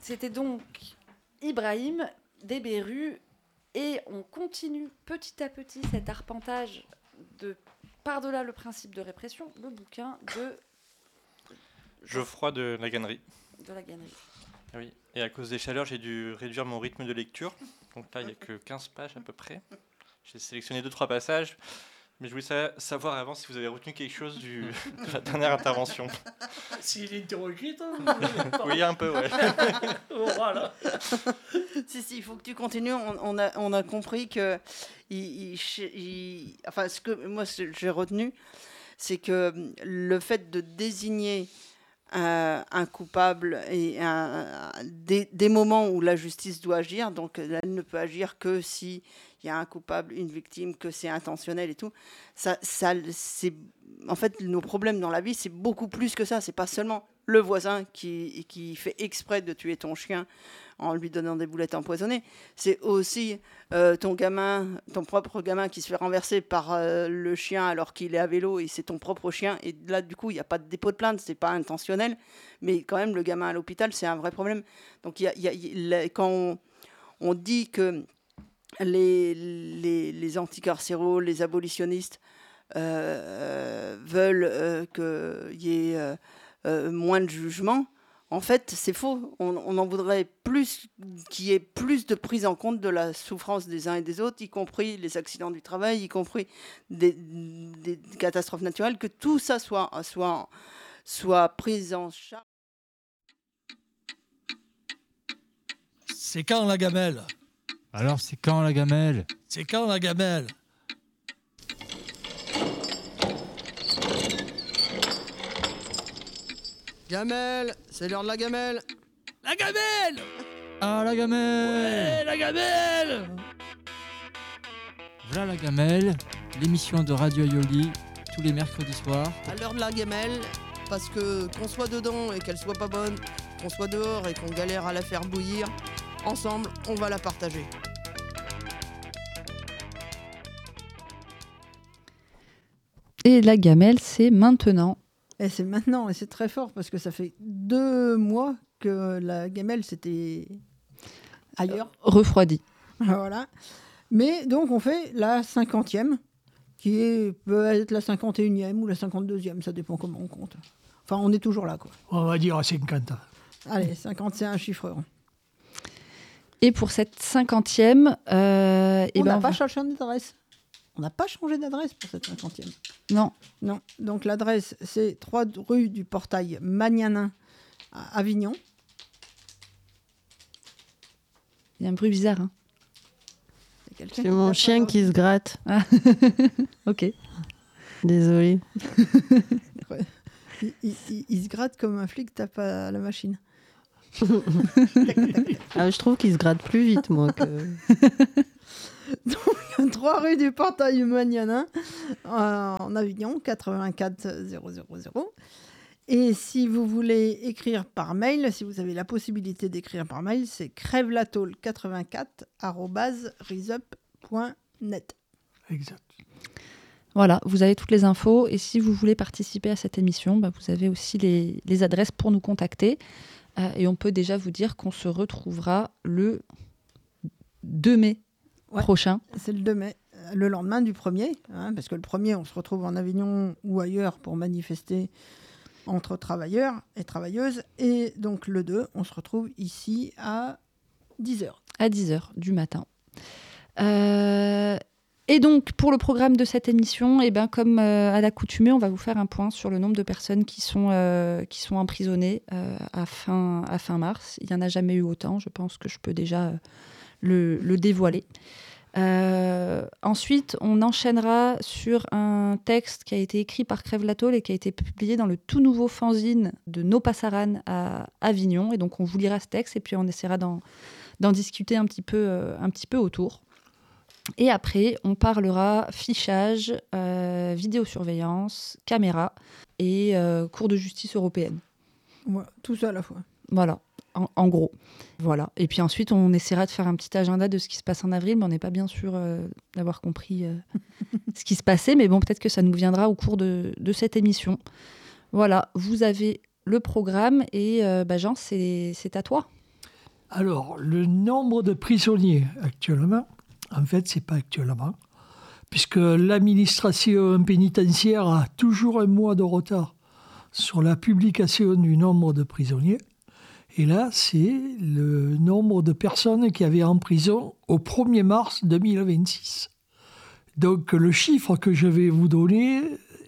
C'était donc Ibrahim Deberu et on continue petit à petit cet arpentage de Par-delà le principe de répression, le bouquin de Geoffroy de la Gannerie. De la Gannerie. Oui, et à cause des chaleurs, j'ai dû réduire mon rythme de lecture. Donc là, il n'y a que 15 pages à peu près. J'ai sélectionné 2-3 passages. Mais je voulais savoir avant si vous avez retenu quelque chose de la dernière intervention. S'il est interrogé, oui, un peu, ouais. Voilà. Si, il faut que tu continues. On a compris que... enfin, ce que moi j'ai retenu, c'est que le fait de désigner un coupable et des moments où la justice doit agir, donc elle ne peut agir que si il y a un coupable, une victime, que c'est intentionnel et tout. Ça, c'est en fait nos problèmes dans la vie, c'est beaucoup plus que ça. C'est pas seulement le voisin qui fait exprès de tuer ton chien en lui donnant des boulettes empoisonnées. C'est aussi ton propre gamin qui se fait renverser par le chien alors qu'il est à vélo et c'est ton propre chien. Et là, du coup, il n'y a pas de dépôt de plainte, c'est pas intentionnel. Mais quand même, le gamin à l'hôpital, c'est un vrai problème. Donc, quand on dit que les anticarcéraux, les abolitionnistes veulent qu'il y ait moins de jugement, en fait, c'est faux. On en voudrait plus, qu'il y ait plus de prise en compte de la souffrance des uns et des autres, y compris les accidents du travail, y compris des catastrophes naturelles, que tout ça soit pris en charge. C'est quand la gamelle? Alors, c'est quand la gamelle? C'est quand la gamelle? Gamelle, c'est l'heure de la gamelle. La gamelle! Ah, la gamelle! Ouais, la gamelle! Voilà la gamelle, l'émission de Radio Aioli, tous les mercredis soirs. À l'heure de la gamelle, parce que qu'on soit dedans et qu'elle soit pas bonne, qu'on soit dehors et qu'on galère à la faire bouillir, ensemble, on va la partager. Et la gamelle, c'est maintenant. Et c'est maintenant, et c'est très fort, parce que ça fait 2 mois que la gamelle, c'était ailleurs. Refroidi. Voilà. Mais donc, on fait la 50e, peut être la 51e ou la 52e, ça dépend comment on compte. Enfin, on est toujours là, quoi. On va dire à 50. Allez, 50, c'est un chiffre rond. Et pour cette 50e... on n'a pas changé d'adresse. On n'a pas changé d'adresse pour cette 50e. Non. Non. Donc l'adresse, c'est 3 rue du Portail Magnanin à Avignon. Il y a un bruit bizarre. Hein. C'est mon chien qui se gratte. Ah. Ok. Désolée. Il se gratte comme un flic tape à la machine. Je trouve qu'il se gratte plus vite, moi. Donc, 3 rue du Portail Magnanin en Avignon, 84 000. Et si vous voulez écrire par mail, si vous avez la possibilité d'écrire par mail, c'est crèvelatôle84@risup.net. Exact. Voilà, vous avez toutes les infos. Et si vous voulez participer à cette émission, vous avez aussi les adresses pour nous contacter. Et on peut déjà vous dire qu'on se retrouvera le 2 mai prochain. C'est le 2 mai, le lendemain du 1er, parce que le 1er, on se retrouve en Avignon ou ailleurs pour manifester entre travailleurs et travailleuses. Et donc le 2, on se retrouve ici à 10h. À 10h du matin. Et donc, pour le programme de cette émission, comme à l'accoutumée, on va vous faire un point sur le nombre de personnes qui sont emprisonnées à fin mars. Il n'y en a jamais eu autant, je pense que je peux déjà le dévoiler. Ensuite, on enchaînera sur un texte qui a été écrit par Crève-la-Tôle et qui a été publié dans le tout nouveau fanzine de No Passaran à Avignon. Et donc, on vous lira ce texte et puis on essaiera d'en discuter un petit peu autour. Et après, on parlera fichage, vidéosurveillance, caméra et cours de justice européenne. Voilà, tout ça à la fois. Voilà, en gros. Voilà. Et puis ensuite, on essaiera de faire un petit agenda de ce qui se passe en avril, mais on n'est pas bien sûr d'avoir compris ce qui se passait. Mais bon, peut-être que ça nous viendra au cours de cette émission. Voilà, vous avez le programme et Jean, c'est à toi. Alors, le nombre de prisonniers actuellement, en fait, c'est pas actuellement, puisque l'administration pénitentiaire a toujours un mois de retard sur la publication du nombre de prisonniers. Et là, c'est le nombre de personnes qui avaient en prison au 1er mars 2026. Donc, le chiffre que je vais vous donner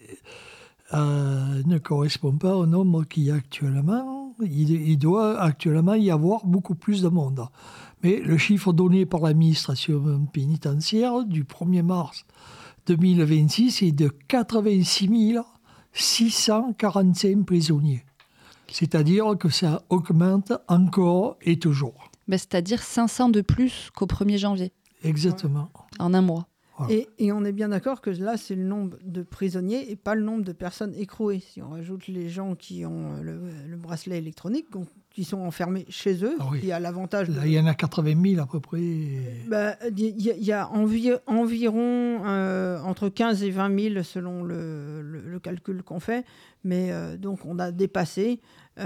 ne correspond pas au nombre qu'il y a actuellement. Il doit actuellement y avoir beaucoup plus de monde. Mais le chiffre donné par l'administration pénitentiaire du 1er mars 2026 est de 86 645 prisonniers. C'est-à-dire que ça augmente encore et toujours. C'est-à-dire 500 de plus qu'au 1er janvier. Exactement. En un mois. Voilà. Et on est bien d'accord que là, c'est le nombre de prisonniers et pas le nombre de personnes écrouées. Si on rajoute les gens qui ont le bracelet électronique, qui sont enfermés chez eux, oui. Il y a l'avantage... Là, il y en a 80 000 à peu près. Il y a environ entre 15 et 20 000 selon le calcul qu'on fait. Mais donc, on a dépassé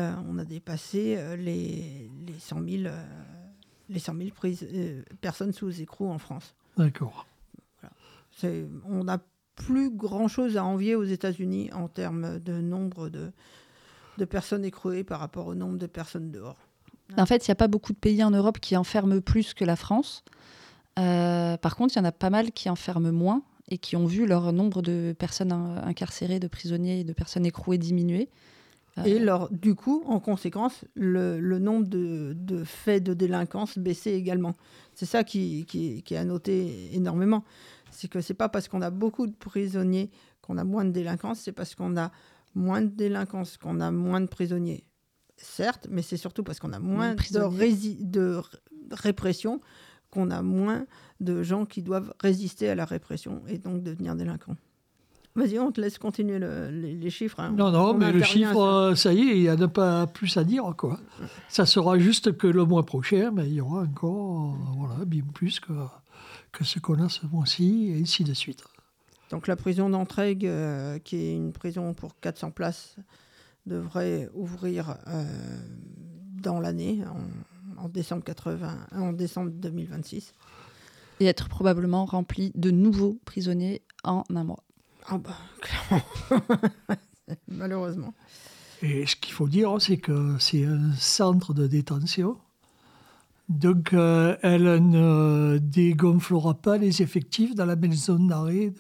les 100 000 personnes sous écrou en France. D'accord. On n'a plus grand-chose à envier aux États-Unis en termes de nombre de personnes écrouées par rapport au nombre de personnes dehors. En fait, il n'y a pas beaucoup de pays en Europe qui enferment plus que la France. Par contre, il y en a pas mal qui enferment moins et qui ont vu leur nombre de personnes incarcérées, de prisonniers et de personnes écrouées diminuer. Et du coup, en conséquence, le nombre de faits de délinquance baissait également. C'est ça qui est à noter énormément. C'est que ce n'est pas parce qu'on a beaucoup de prisonniers qu'on a moins de délinquance, c'est parce qu'on a moins de délinquance qu'on a moins de prisonniers. Certes, mais c'est surtout parce qu'on a moins de répression qu'on a moins de gens qui doivent résister à la répression et donc devenir délinquants. Vas-y, on te laisse continuer les chiffres. Hein. Non, mais le chiffre, ça y est, il n'y a pas plus à dire, quoi. Ça sera juste que le mois prochain, il y aura encore bien plus que ce qu'on a ce mois-ci, et ainsi de suite. Donc la prison d'Entraigues, qui est une prison pour 400 places, devrait ouvrir dans l'année, en décembre 2026. Et être probablement rempli de nouveaux prisonniers en un mois. Ah clairement. Malheureusement. Et ce qu'il faut dire, c'est que c'est un centre de détention. Donc, elle ne dégonflera pas les effectifs dans la maison d'arrêt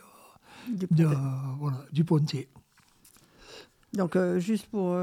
du Pontet. Donc, juste pour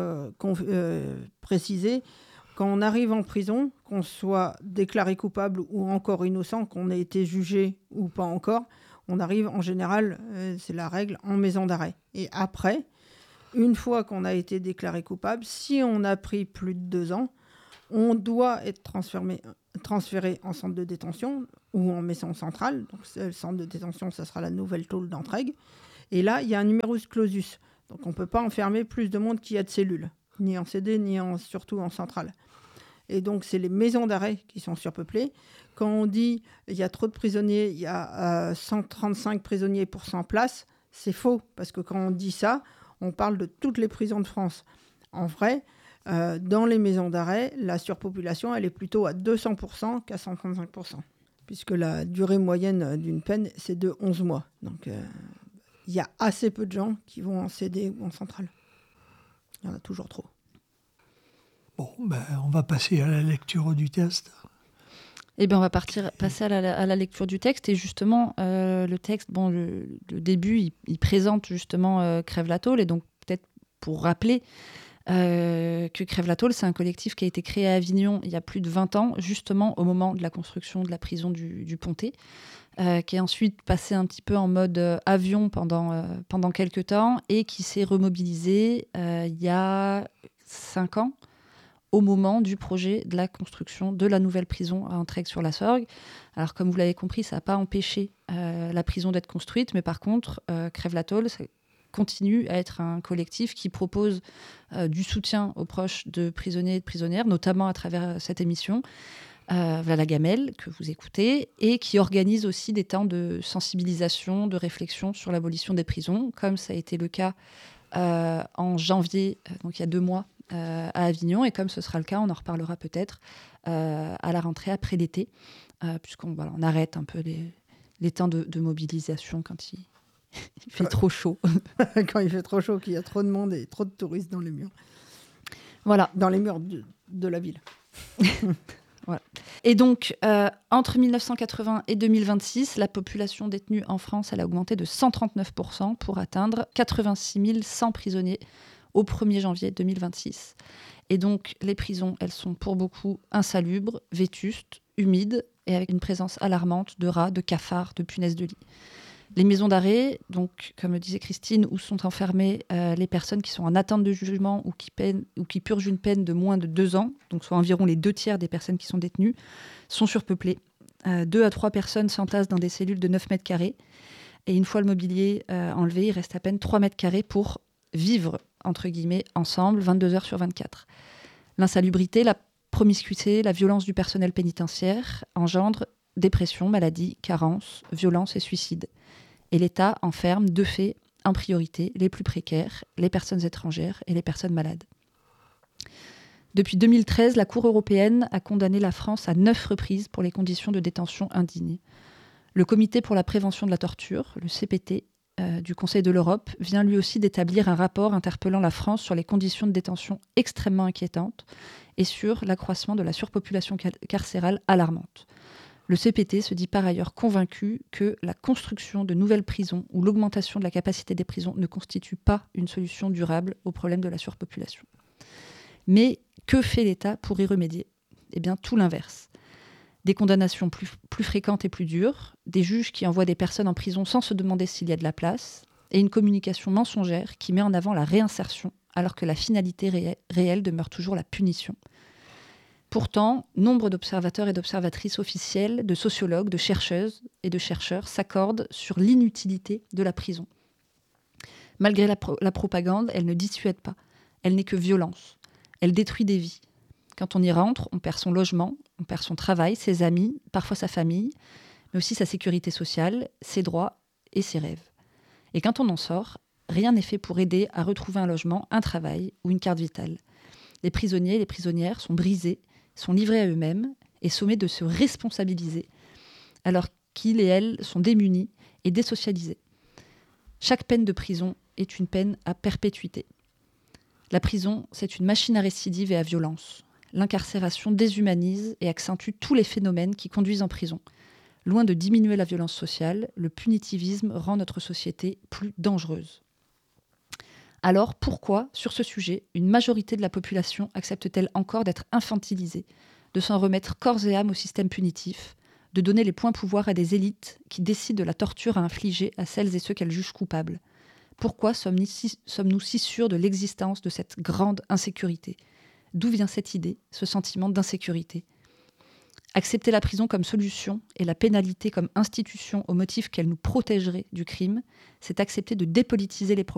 préciser, quand on arrive en prison, qu'on soit déclaré coupable ou encore innocent, qu'on ait été jugé ou pas encore, on arrive en général, c'est la règle, en maison d'arrêt. Et après, une fois qu'on a été déclaré coupable, si on a pris plus de 2 ans, on doit être transféré en centre de détention ou en maison centrale. Donc, le centre de détention, ça sera la nouvelle tôle d'Entraigues. Et là, il y a un numerus clausus. Donc, on ne peut pas enfermer plus de monde qu'il y a de cellules, ni en CD, surtout en centrale. Et donc, c'est les maisons d'arrêt qui sont surpeuplées. Quand on dit il y a trop de prisonniers, il y a 135 prisonniers pour 100 places, c'est faux. Parce que quand on dit ça, on parle de toutes les prisons de France. En vrai, dans les maisons d'arrêt, la surpopulation, elle est plutôt à 200% qu'à 135%. Puisque la durée moyenne d'une peine, c'est de 11 mois. Donc, il y a assez peu de gens qui vont en CD ou en centrale. Il y en a toujours trop. Bon, on va passer à la lecture du texte. Eh bien, on va passer à la lecture du texte. Et justement, le texte, le début, il présente justement Crève la tôle. Et donc, peut-être pour rappeler que Crève la tôle, c'est un collectif qui a été créé à Avignon il y a plus de 20 ans, justement au moment de la construction de la prison du Pontet, qui est ensuite passé un petit peu en mode avion pendant quelques temps et qui s'est remobilisé il y a 5 ans, au moment du projet de la construction de la nouvelle prison à Entraigues-sur-la-Sorgue. Alors, comme vous l'avez compris, ça n'a pas empêché la prison d'être construite, mais par contre, Crève la tôle, ça continue à être un collectif qui propose du soutien aux proches de prisonniers et de prisonnières, notamment à travers cette émission, La Gamelle, que vous écoutez, et qui organise aussi des temps de sensibilisation, de réflexion sur l'abolition des prisons, comme ça a été le cas en janvier, donc il y a 2 mois, à Avignon, et comme ce sera le cas, on en reparlera peut-être à la rentrée après l'été, puisqu'on on arrête un peu les temps de mobilisation quand il fait trop chaud. Quand il fait trop chaud, qu'il y a trop de monde et trop de touristes dans les murs. Voilà. Dans les murs de la ville. Voilà. Et donc, entre 1980 et 2026, la population détenue en France, elle a augmenté de 139% pour atteindre 86 100 prisonniers au 1er janvier 2026. Et donc, les prisons, elles sont pour beaucoup insalubres, vétustes, humides et avec une présence alarmante de rats, de cafards, de punaises de lit. Les maisons d'arrêt, donc, comme le disait Christine, où sont enfermées les personnes qui sont en attente de jugement ou qui purgent une peine de moins de 2 ans, donc soit environ les 2/3 des personnes qui sont détenues, sont surpeuplées. 2 à 3 personnes s'entassent dans des cellules de 9 mètres carrés. Et une fois le mobilier enlevé, il reste à peine 3 mètres carrés pour vivre, entre guillemets, ensemble, 22 heures sur 24. L'insalubrité, la promiscuité, la violence du personnel pénitentiaire engendrent dépression, maladie, carence, violence et suicide. Et l'État enferme de fait, en priorité, les plus précaires, les personnes étrangères et les personnes malades. Depuis 2013, la Cour européenne a condamné la France à 9 reprises pour les conditions de détention indignes. Le Comité pour la prévention de la torture, le CPT, du Conseil de l'Europe, vient lui aussi d'établir un rapport interpellant la France sur les conditions de détention extrêmement inquiétantes et sur l'accroissement de la surpopulation carcérale alarmante. Le CPT se dit par ailleurs convaincu que la construction de nouvelles prisons ou l'augmentation de la capacité des prisons ne constitue pas une solution durable au problème de la surpopulation. Mais que fait l'État pour y remédier ? Eh bien, tout l'inverse. Des condamnations plus fréquentes et plus dures, des juges qui envoient des personnes en prison sans se demander s'il y a de la place, et une communication mensongère qui met en avant la réinsertion, alors que la finalité réelle demeure toujours la punition. Pourtant, nombre d'observateurs et d'observatrices officiels, de sociologues, de chercheuses et de chercheurs s'accordent sur l'inutilité de la prison. Malgré la propagande, elle ne dissuade pas. Elle n'est que violence. Elle détruit des vies. Quand on y rentre, on perd son logement, on perd son travail, ses amis, parfois sa famille, mais aussi sa sécurité sociale, ses droits et ses rêves. Et quand on en sort, rien n'est fait pour aider à retrouver un logement, un travail ou une carte vitale. Les prisonniers et les prisonnières sont brisés, sont livrés à eux-mêmes et sommés de se responsabiliser, alors qu'ils et elles sont démunis et désocialisés. Chaque peine de prison est une peine à perpétuité. La prison, c'est une machine à récidive et à violence. L'incarcération déshumanise et accentue tous les phénomènes qui conduisent en prison. Loin de diminuer la violence sociale, le punitivisme rend notre société plus dangereuse. Alors pourquoi, sur ce sujet, une majorité de la population accepte-t-elle encore d'être infantilisée, de s'en remettre corps et âme au système punitif, de donner les pleins pouvoirs à des élites qui décident de la torture à infliger à celles et ceux qu'elles jugent coupables ? Pourquoi sommes-nous si sûrs de l'existence de cette grande insécurité ? D'où vient cette idée, ce sentiment d'insécurité ? Accepter la prison comme solution et la pénalité comme institution au motif qu'elle nous protégerait du crime, c'est accepter de dépolitiser les